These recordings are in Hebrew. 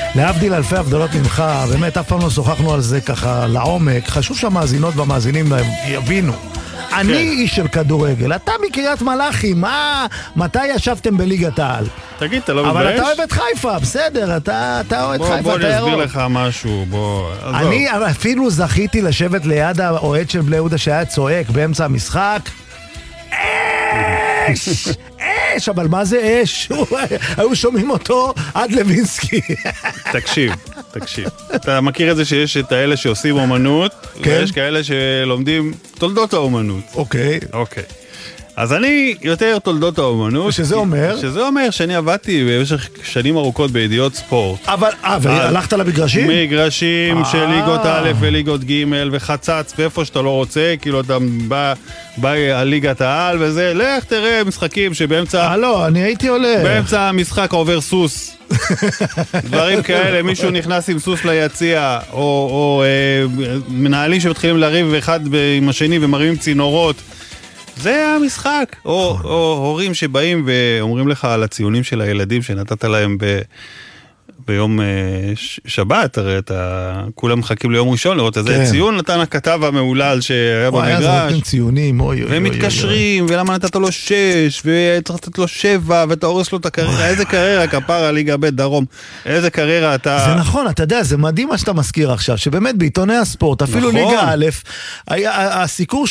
להבדיל אלפי הבדלות ממך, באמת אף פעם לא שוחחנו על זה ככה לעומק, חשוב שהמאזינות והמאזינים יבינו. אני איש של כדורגל, אתה מקריית מלאכי, מתי ישבתם בליגת העל? תגיד, אתה לא מתבייש? אבל אתה אוהב את חיפה, בסדר, אתה אוהב חיפה, בוא נסביר לך משהו, אני אפילו זכיתי לשבת ליד האוהד של בני יהודה שהיה צועק באמצע המשחק. אש, אבל מה זה אש? היו שומעים אותו עד לוינסקי. תקשיב. אתה מכיר את זה שיש את האלה שעושים אומנות, ויש כאלה שלומדים תולדות האומנות. אוקיי. אז אני יותר תולדות האומנות. שזה אומר? שזה אומר שאני עבדתי במשך שנים ארוכות בידיעות ספורט. אבל, והלכת למגרשים? מגרשים של ליגות א' וליגות ג' וחצץ, ואיפה שאתה לא רוצה, כאילו אתה בא על ליגת העל וזה, לך תראה משחקים שבאמצע... לא, אני הייתי הולך. באמצע המשחק עובר סוס. דברים כאלה, מישהו נכנס עם סוס ליציע, או מנהלים שמתחילים לריב אחד עם השני ומרימים צינורות. זה המשחק. או הורים שבאים ואומרים לך על הציונים של הילדים שנתת להם ביום שבת, הרי כולם מחכים ליום ראשון לראות איזה ציון נתן הכתב המעולל שהיה במגרש. ציונים, והם מתקשרים, ולמה נתת לו 6, וצריך לתת לו 7, ואתה הורס לו את הקריירה. איזה קריירה, כפרה, ליגה ב' דרום. איזה קריירה אתה... זה נכון, אתה יודע, זה מדהים מה שאתה מזכיר עכשיו, שבאמת בעיתוני הספורט, אפילו ליגה א', הסיקור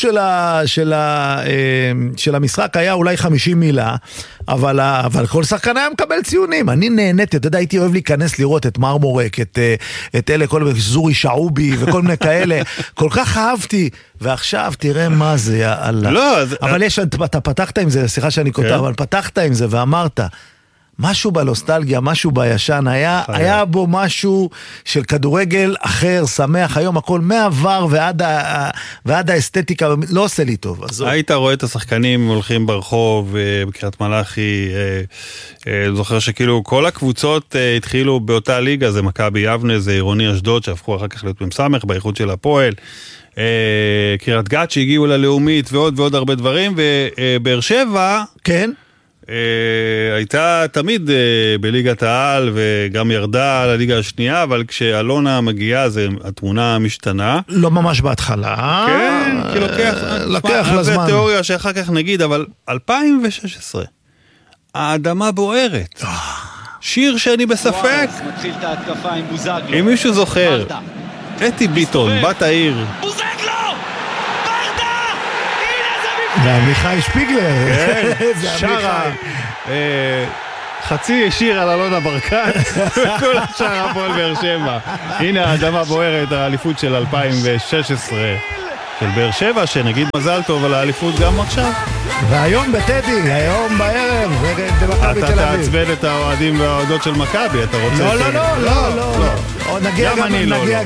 של המשחק היה אולי 50 מילה, אבל כל שחקן היה מקבל ציונים. אני נהניתי, אתה יודע, הייתי אוהב להיכנס לראות את מרמורק, את אלה, כל זורי שעובי וכל מיני כאלה. כל כך אהבתי, ועכשיו תראה מה זה, יאללה. אבל אתה פתחת עם זה, סליחה שאני כותב, אבל פתחת עם זה ואמרת, משהו בנוסטלגיה, משהו בישן, היה בו משהו של כדורגל אחר, שמח, היום הכל מעבר ועד האסתטיקה, לא עושה לי טוב. היית רואה את השחקנים הולכים ברחוב, בקריית מלאכי, זוכר שכאילו כל הקבוצות התחילו באותה ליגה, זה מכבי יבנה, זה עירוני אשדוד, שהפכו אחר כך להיות ממסמך באיחוד של הפועל, קריית גת שהגיעו ללאומית ועוד ועוד הרבה דברים, ובאר שבע... כן. הייתה תמיד בליגת העל וגם ירדה לליגה השנייה, אבל כשאלונה מגיעה התמונה משתנה. לא ממש בהתחלה. כן, כי לוקח לזמן. זה תיאוריה שאחר כך נגיד, אבל 2016 האדמה בוערת. שיר שאני בספק. אם מישהו זוכר, אתי ביטון, בת העיר. ועמיחי שפיגלר. שרה. חצי שיר על אלונה ברקת, וכל השאר הפועל באר שבע. הנה האדמה בוערת, האליפות של 2016 של באר שבע, שנגיד מזל טוב על האליפות גם עכשיו. והיום בטדי, היום בערב, במכבי תל אביב. אתה תעצבן את האוהדים והאוהדות של מכבי, אתה רוצה... לא. נגיע